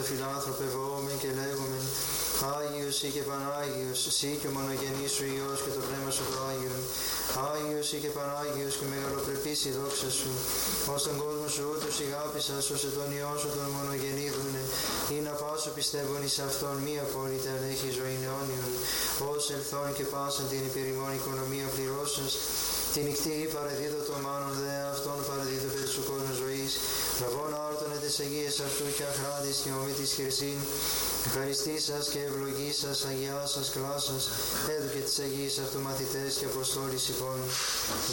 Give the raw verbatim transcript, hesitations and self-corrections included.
φιλάνθρωπε βόομεν και λέγομεν, Άγιος ή και Πανάγιος, εσύ και ο μονογενής σου Υιός και το Πνεύμα σου το Άγιον. Άγιος ή και Πανάγιος και μεγαλοπρεπής η δόξα σου. Ως τον κόσμο σου ούτως ηγάπησας, ώστε τον Υιόν σου τον μονογεννίδουνε, ή να πάσω πιστεύων εις αυτόν μη απόλυτα ελέγχει ζωήν αιώνιον. Ως ελθόν και πάσαν την υπερημών οικονομία πληρώσας, την νυχτήρη παραδίδω το μάνον δε αυτόν παραδίδω περί σου κόσμου ζωής. Λαβών άρτωνε τις αγίες αυτού και αχράντης και ομή της χερσίν. Ευχαριστήσας και ευλογήσας, αγιάσας, κλάσας, έδωκε τις αγίες αυτού μαθητές και αποστόλης υπόν.